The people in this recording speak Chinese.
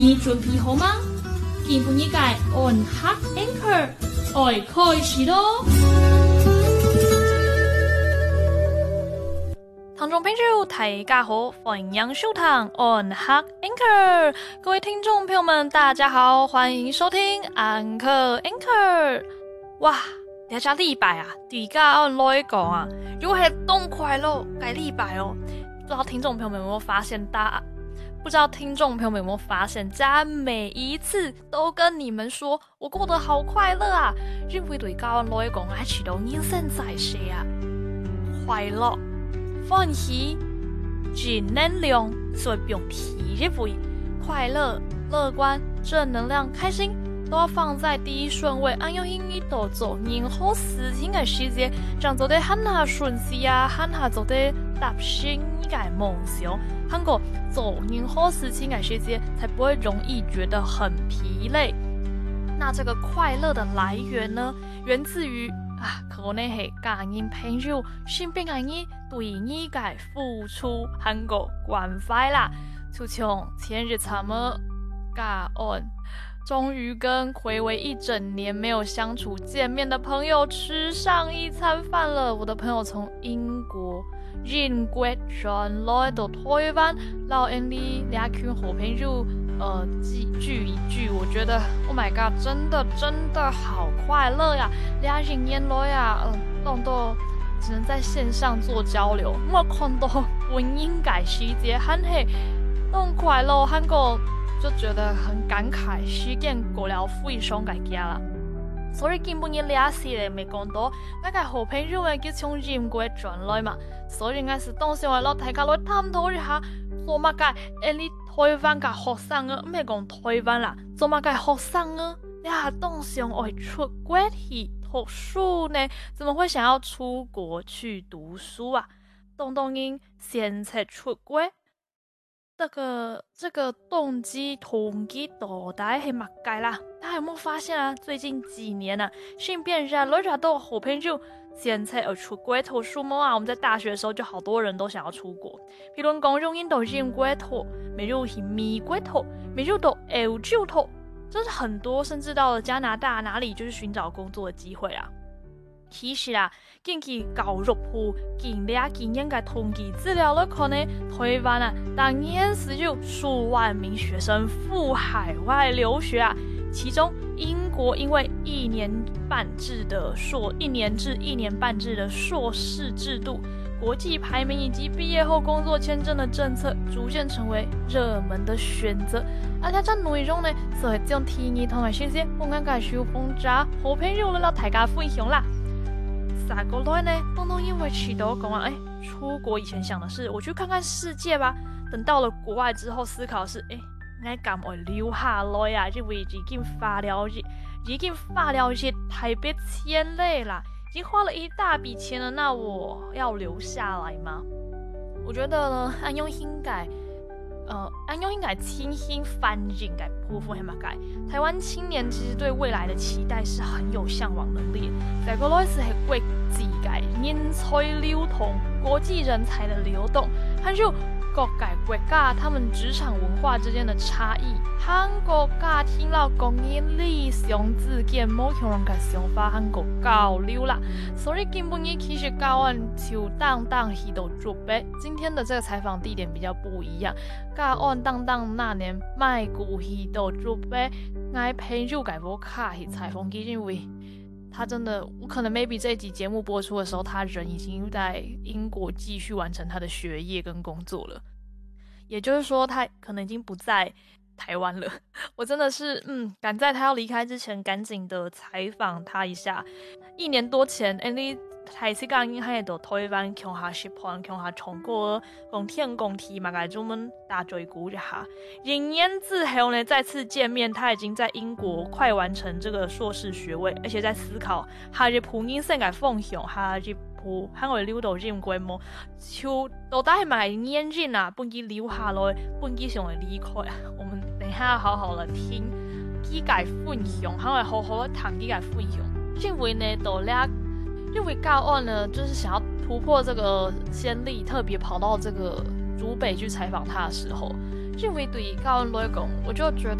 你准備好嗎？見半一界 on hot anchor， 愛開始咯！聽眾朋友大家好，歡迎收聽 on hot anchor， 各位聽眾朋友們大家好，歡迎收聽安可 anchor。哇，這個禮拜啊，大家來講啊，又係冬快樂該禮拜哦。不知道聽眾朋友們有沒有發現不知道聽眾朋友們有沒有發現，家每一次都跟你們說我過得好快樂啊，因為對家來講係知道人生在世啊，快樂、歡喜、正能量，所以不用提這位快樂、樂觀、正能量、開心都要放在第一順位。按用英語都做任何事情嘅時節，讓做得很下順遂啊，很下做得達成嘅夢想。韓國做任何事情嘅時節，才不會容易覺得很疲累。那這個快樂的來源呢，源自於可能係家人朋友身邊嘅人對你嘅付出韓國關懷啦。就像前日他們家案，終於跟睽違一整年沒有相處見面的朋友吃上一餐飯了。我的朋友從英國英國轉來到台灣，然後跟你兩群好朋友聚一聚，我覺得 Oh my God， 真的好快樂呀！兩人年來呀，當到只能在線上做交流，我看到本應該時節很係咁快樂，韓國就覺得很感慨，時間過了非常嘅快啦。所以根本你倆時咧未講到，我嘅好朋友佢從英國轉來嘛，所以我是當時我落大家來探討一下，做乜嘅？你台灣嘅學生啊，唔係講台灣啦，做乜嘅學生啊？呀，當時我出國去讀書呢，怎麼會想要出國去讀書啊？當然現在出國。這個動機到底係乜嘢啦？大家有冇發現啊？最近幾年啊，身邊越來越多好朋友現在而出國讀書嘛。我們在大學的時候就好多人都想要出國，譬如講有人到英國讀，沒有去美國讀，沒有到歐洲讀，真是很多，甚至到了加拿大哪裡就是尋找工作的機會啊。其實啊，根據教育部近兩幾年嘅統計資料來看呢，台灣啊，當年是有數萬名學生赴海外留學啊，其中英國因為一年至一年半制的碩士制度，國際排名以及畢業後工作簽證的政策，逐漸成為熱門的選擇。而且這內容呢，就係將提議同埋先生我啱介紹幫揸好朋友嚟大家分享啦。打過來呢，東因為起到講啊，出國以前想的是我去看看世界吧，等到了國外之後思考是，我敢我留下來啊，因為已經花了台幣千類啦，已經花了一大筆錢了，那我要留下來嗎？我覺得呢，安用應該清新翻轉嘅部分係乜嘅？台灣青年其實對未來的期待是很有向往能力，在國內是係國際嘅人才流通，國際人才的流動，還有各個國家他們職場文化之間的差異。韓國家聽到講嘅理想自見，冇同人嘅想法韓國交流啦，所以根本其實教案就當去到準備。今天的這個採訪地點比較不一樣，教案當那年賣股去到準備，我朋友給我卡去採訪，因為他真的，可能 maybe 這一集節目播出的時候，他人已經在英國繼續完成他的學業跟工作了，也就是說他可能已經不在台灣了。我真的是趕在他要離開之前趕緊的採訪他一下。1年多前你台次剛應喺度台灣強下實盤強下重過講天講地嘛，該專門大嘴鼓一下。1年之後呢，再次見面，他已經在英國快完成這個碩士學位，而且在思考他日普英生嘅夢想，他日普韓國留到英國麼？就到底係咪年人啊？本期留下來，本期想嚟離開。我們等一下好好的聽幾個分享，韓國好好的談幾個分享。因為呢，因為教案呢，就是想要突破這個先例，特別跑到這個竹北去採訪他的時候， 因为对个人来讲，我就觉